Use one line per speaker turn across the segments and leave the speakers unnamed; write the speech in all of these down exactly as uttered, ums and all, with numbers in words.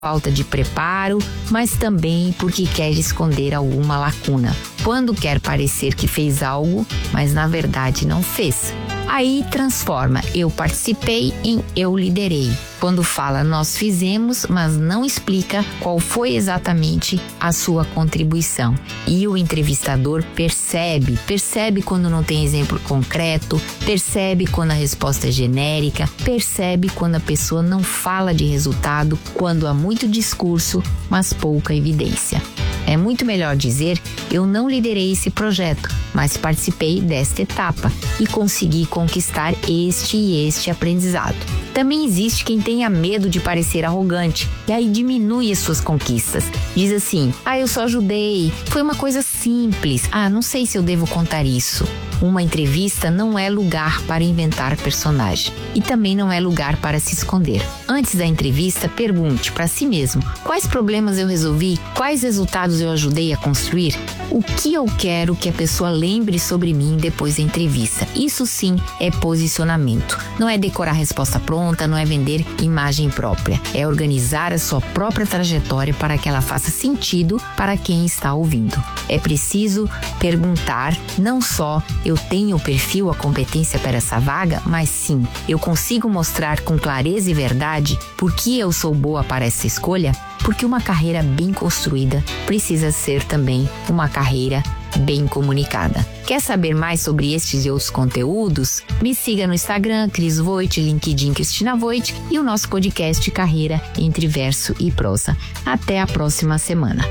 falta de preparo, mas também porque quer esconder alguma lacuna. Quando quer parecer que fez algo, mas na verdade não fez. Aí transforma eu participei em eu liderei. Quando fala nós fizemos, mas não explica qual foi exatamente a sua contribuição. E o entrevistador percebe, percebe quando não tem exemplo concreto, percebe quando a resposta é genérica, percebe quando a pessoa não fala de resultado, quando há muito discurso, mas pouca evidência. É muito melhor dizer, eu não liderei esse projeto, mas participei desta etapa e consegui conquistar este e este aprendizado. Também existe quem tenha medo de parecer arrogante e aí diminui as suas conquistas. Diz assim, ah, eu só ajudei, foi uma coisa simples, ah, não sei se eu devo contar isso. Uma entrevista não é lugar para inventar personagem e também não é lugar para se esconder. Antes da entrevista, pergunte para si mesmo quais problemas eu resolvi, quais resultados eu ajudei a construir, o que eu quero que a pessoa lembre sobre mim depois da entrevista. Isso sim é posicionamento. Não é decorar a resposta pronta, não é vender imagem própria. É organizar a sua própria trajetória para que ela faça sentido para quem está ouvindo. É preciso perguntar não só eu tenho o perfil, a competência para essa vaga, mas sim, eu consigo mostrar com clareza e verdade por que eu sou boa para essa escolha? Porque uma carreira bem construída precisa ser também uma carreira bem comunicada. Quer saber mais sobre estes e outros conteúdos? Me siga no Instagram, Cris Voit, LinkedIn Cristina Voit e o nosso podcast Carreira entre Verso e Prosa. Até a próxima semana.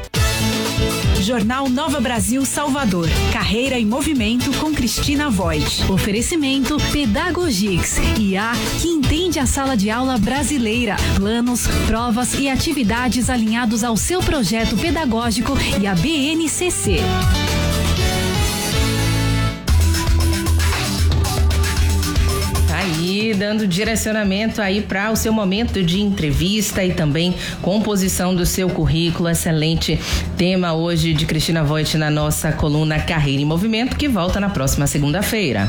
Jornal Nova Brasil Salvador. Carreira em Movimento com Cristina Voit. Oferecimento Pedagogix, I A que entende a sala de aula brasileira. Planos, provas e atividades alinhados ao seu projeto pedagógico e a B N C C.
Aí, dando direcionamento aí para o seu momento de entrevista e também composição do seu currículo. Excelente tema hoje de Cristina Voit na nossa coluna Carreira em Movimento, que volta na próxima segunda-feira.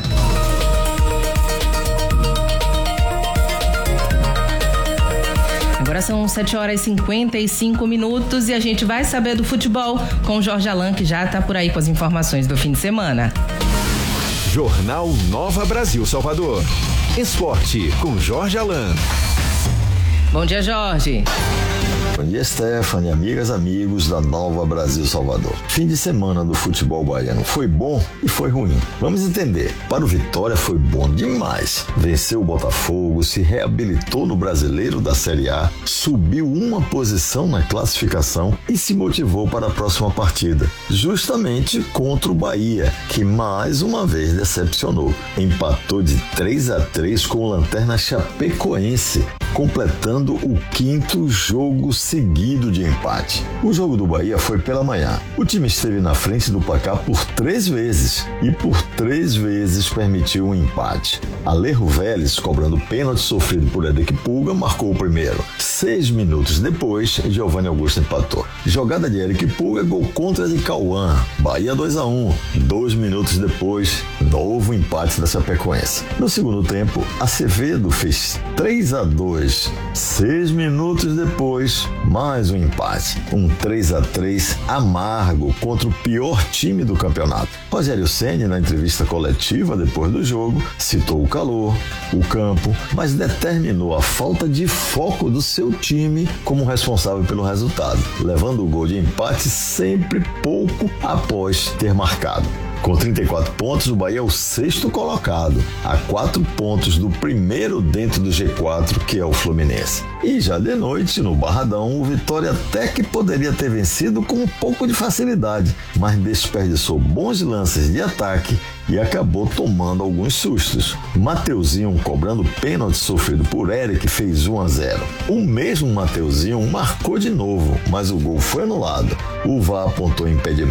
Agora são sete horas e cinquenta e cinco minutos e a gente vai saber do futebol com o Jorge Alan, que já está por aí com as informações do fim de semana.
Jornal Nova Brasil Salvador. Esporte com Jorge Alan.
Bom dia, Jorge.
Bom dia, Stephanie, amigas, amigos da Nova Brasil Salvador. Fim de semana do futebol baiano foi bom e foi ruim. Vamos entender. Para o Vitória foi bom demais. Venceu o Botafogo, se reabilitou no Brasileiro da Série A, subiu uma posição na classificação e se motivou para a próxima partida, justamente contra o Bahia, que mais uma vez decepcionou. Empatou de três a três com o Lanterna Chapecoense, completando o quinto jogo seguido de empate. O jogo do Bahia foi pela manhã. O time esteve na frente do placar por três vezes e por três vezes permitiu um empate. Alejo Vélez, cobrando pênalti sofrido por Eric Pulga, marcou o primeiro. Seis minutos depois, Giovanni Augusto empatou. Jogada de Eric Pulga, gol contra de Cauã. Bahia dois a um. Dois minutos depois, novo empate da Chapecoense. No segundo tempo, Acevedo fez três a dois. Seis minutos depois, mais um empate. Um três a três amargo contra o pior time do campeonato. Rogério Ceni, na entrevista coletiva depois do jogo, citou o calor, o campo, mas determinou a falta de foco do seu time como responsável pelo resultado, levando o gol de empate sempre pouco após ter marcado. Com trinta e quatro pontos, o Bahia é o sexto colocado, a quatro pontos do primeiro dentro do G quatro, que é o Fluminense. E já de noite, no Barradão, o Vitória até que poderia ter vencido com um pouco de facilidade, mas desperdiçou bons lances de ataque e acabou tomando alguns sustos. Mateuzinho, cobrando pênalti sofrido por Eric, fez um a zero. O mesmo Mateuzinho marcou de novo, mas o gol foi anulado. O V A R apontou impedimento.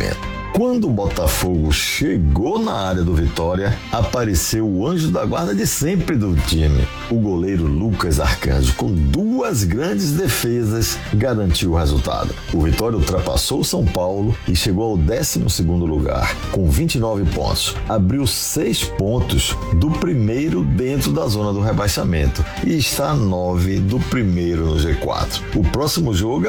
Quando o Botafogo chegou na área do Vitória, apareceu o anjo da guarda de sempre do time. O goleiro Lucas Arcanjo, com duas grandes defesas, garantiu o resultado. O Vitória ultrapassou o São Paulo e chegou ao décimo segundo lugar, com vinte e nove pontos. Abriu seis pontos do primeiro dentro da zona do rebaixamento e está a nove do primeiro no G quatro. O próximo jogo